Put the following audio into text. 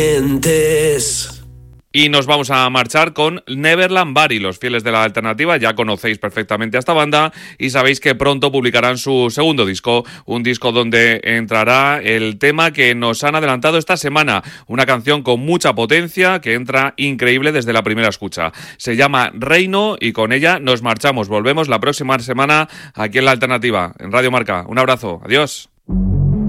Y nos vamos a marchar con Neverland Bari. Los fieles de la alternativa ya conocéis perfectamente a esta banda y sabéis que pronto publicarán su segundo disco, un disco donde entrará el tema que nos han adelantado esta semana, una canción con mucha potencia que entra increíble desde la primera escucha. Se llama Reino y con ella nos marchamos. Volvemos la próxima semana aquí en La Alternativa, en Radio Marca. Un abrazo, adiós.